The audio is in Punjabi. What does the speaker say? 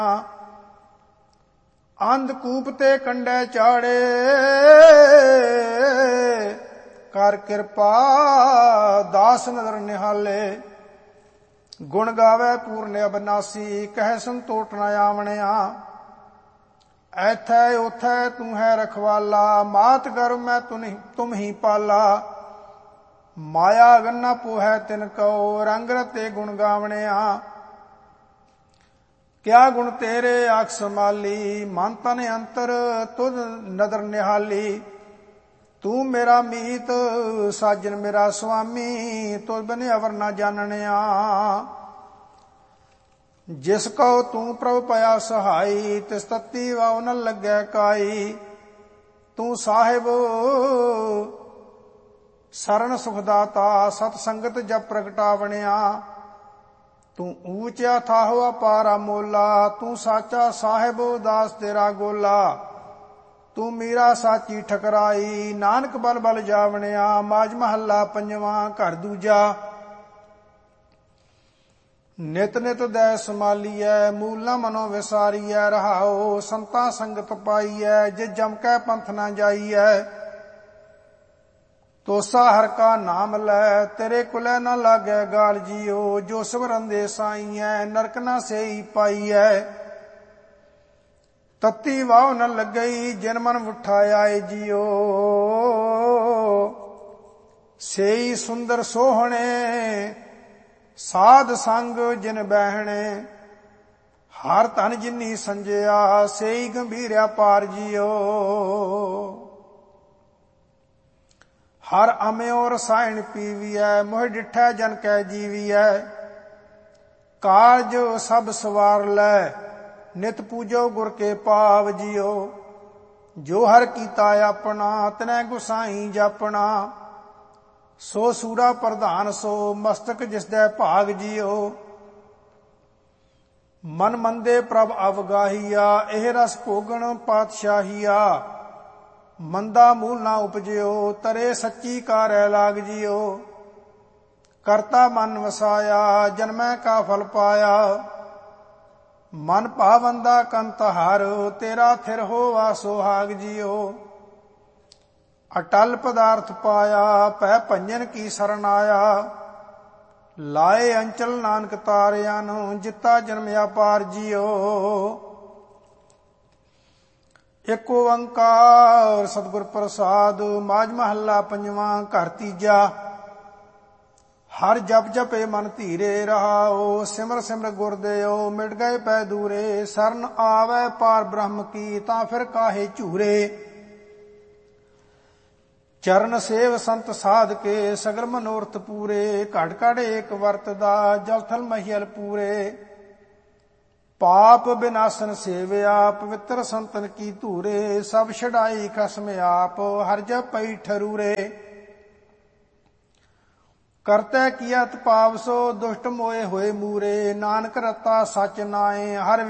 ਅੰਧਕੂਪ ਤੇ ਕੰਡੇ ਚਾੜੇ, ਕਰ ਕਿਰਪਾ ਦਾਸ ਨਦਰ ਨਿਹਾਲੇ। ਗੁਣ ਗਾਵੇ ਪੂਰਨ ਅਬਨਾਸੀ, ਕਹਿ ਸੰਤੋਖ ਨ ਆਵਣਿਆ। ਐਥੈ ਉਥੈ ਤੂੰ ਹੈ ਰਖਵਾਲਾ, ਮਾਤ ਗਰਭ ਮੈਂ ਤੁਮ ਹੀ ਪਾਲਾ। ਮਾਇਆ ਗੰਨਾ ਪੋਹੈ ਤਿਨ ਕਉ, ਰੰਗ ਰਤੇ ਗੁਣ ਗਾਵਣਿਆ। ਕਿਆ ਗੁਣ ਤੇਰੇ ਆਖ ਸਮਾਲੀ, ਮਨ ਤਨ ਅੰਤਰ ਤੁਧ ਨਦਰ ਨਿਹਾਲੀ। ਤੂੰ ਮੇਰਾ ਮੀਤ ਸਾਜਨ ਮੇਰਾ ਸੁਆਮੀ, ਤੁਧ ਬਿਨ ਅਵਰ ਨਾ ਜਾਣਨਿਆ। ਜਿਸ ਕਉ ਤੂੰ ਪ੍ਰਭ ਪਇਆ ਸਹਾਈ, ਤਿਸ ਤਤੀ ਵਾਉ ਨ ਲੱਗੈ ਕਾਈ। ਤੂੰ ਸਾਹਿਬ ਸਰਨ ਸੁਖ ਦਾਤਾ, ਸਤ ਸੰਗਤ ਜਪ ਪ੍ਰਗਟਾਵਣਿਆ। ਤੂੰ ਊਚਾ ਥਾਹੁ ਅਪਾਰਾ ਮੋਲਾ, ਤੂੰ ਸਾਚਾ ਸਾਹਿਬ ਦਾਸ ਤੇਰਾ ਗੋਲਾ। ਤੂੰ ਮੀਰਾ ਸਾਚੀ ਠਕਰਾਈ, ਨਾਨਕ ਬਲ ਬਲ ਜਾਵਣਿਆ। ਮਾਝ ਮਹੱਲਾ ਪੰਜਵਾਂ, ਘਰ ਦੂਜਾ। ਨਿਤ ਨਿਤ ਦੈ ਸਮਾਲੀਐ, ਮੂਲ ਨ ਮਨੋ ਵਿਸਾਰੀਐ। ਰਹਾਉ ਸੰਤਾ ਸੰਗਤ ਪਾਈਐ, ਜੇ ਜਮ ਕੈ ਪੰਥ ਨਾ ਜਾਈਐ। ਤੋਸਾ ਹਰ ਕਾ ਨਾਮ ਲੈ, ਤੇਰੇ ਕੁਲੈ ਨ ਲਾਗੈ ਗਾਲ ਜੀਓ। ਜੋ ਸਿਮਰਨ ਦੇ ਸਾਈਐ, ਨਰਕ ਨਾ ਸੇਈ ਪਾਈਐ। ਤਤੀ ਵਾਹ ਨ ਲੱਗਈ, ਜਿਨ ਮਨ ਉਠਾਇਆ ਜੀਓ। ਸੇਈ ਸੁੰਦਰ ਸੋਹਣੇ, ਸਾਧ ਸੰਗ ਜਿਨ ਬਹਿਣੇ। ਹਰ ਧਨ ਜਿਨੀ ਸੰਜਿਆ, ਸੇਈ ਗੰਭੀਰਿਆ ਪਾਰ ਜੀਓ। ਹਰ ਅਮਿਓ ਰਸਾਇਣ ਪੀਵੀਐ, ਮੋਹਿ ਡਿਠੈ ਜਨ ਕੈ ਜੀਵੀਐ। ਕਾਰਜ ਸਭ ਸਵਾਰ ਲੈ, ਨਿਤ ਪੂਜੋ ਗੁਰ ਕੇ ਪਾਵ ਜੀਓ। ਜੋ ਹਰ ਕੀਤਾ ਆਪਣਾ, ਤਨੈ ਗੁਸਾਈ ਜਾਪਣਾ। ਸੋ ਸੂਰਾ ਪ੍ਰਧਾਨ ਸੋ, ਮਸਤਕ ਜਿਸ ਦੈ ਭਾਗ ਜੀਓ। ਮਨ ਮੰਦੇ ਪ੍ਰਭ ਅਵਗਾਹੀਆ, ਇਹ ਰਸ ਭੋਗਣ ਪਾਤਸ਼ਾਹੀਆ। ਮੰਦਾ ਮੂਲ ਨਾ ਉਪਜਿਓ, ਤਰੇ ਸੱਚੀ ਕਾਰੈ ਲਾਗ ਜੀਓ। ਕਰਤਾ ਮਨ ਵਸਾਇਆ, ਜਨਮੈ ਕਾ ਫਲ ਪਾਇਆ। ਮਨ ਭਾਵੰਦਾ ਕੰਤ ਹਰ, ਤੇਰਾ ਥਿਰ ਹੋਵਾ ਸੁਹਾਗ ਜੀਓ। ਅਟਲ ਪਦਾਰਥ ਪਾਇਆ, ਪੈ ਭੰਜਨ ਕੀ ਸਰਣ ਆਇਆ। ਲਾਏ ਅੰਚਲ ਨਾਨਕ ਤਾਰਿਆਂ ਨੂੰ, ਜਿੱਤਾ ਜਨਮਿਆ ਪਾਰ ਜੀਓ। ਇਕ ਓੰਕਾਰ ਸਤਿਗੁਰ ਪ੍ਰਸਾਦ। ਮਾਝ ਮਹੱਲਾ ਪੰਜਵਾਂ, ਘਰ ਤੀਜਾ। ਹਰ ਜਪ ਜਪੇ ਮਨ ਧੀਰੇ, ਰਹਾਉ ਸਿਮਰ ਸਿਮਰ ਗੁਰ ਦਿਓ। ਮਿਟ ਗਏ ਪੈ ਦੂਰੇ, ਸਰਨ ਆਵੈ ਪਾਰ ਬ੍ਰਹਮ ਕੀ। ਤਾਂ ਫਿਰ ਕਾਹੇ ਝੂਰੇ। ਚਰਨ ਸੇਵ ਸੰਤ ਸਾਧ ਕੇ, ਸਗਲ ਮਨੋਰਥ ਪੂਰੇ। ਘੜ ਘੜ ਏਕ ਵਰਤਦਾ, ਜਲ ਥਲ ਮਹੀਲ ਪੂਰੇ। ਪਾਪ ਬਿਨਾਸਨ ਸੇਵਿਆ, ਪਵਿੱਤਰ ਸੰਤਨ ਕੀ ਧੂਰੇ। ਸਭ ਛਡਾਈ ਖਸਮ ਆਪ, ਹਰ ਜਪਈ ਠਰੂਰੇ। ਕਰਤੈ ਕੀਆ ਤਪਾਵ ਸੋ, ਦੁਸ਼ਟ ਮੋਏ ਹੋਏ ਮੂਰੇ। ਨਾਨਕ ਰਤਾ ਸਚ ਨਾਏ, ਹਰ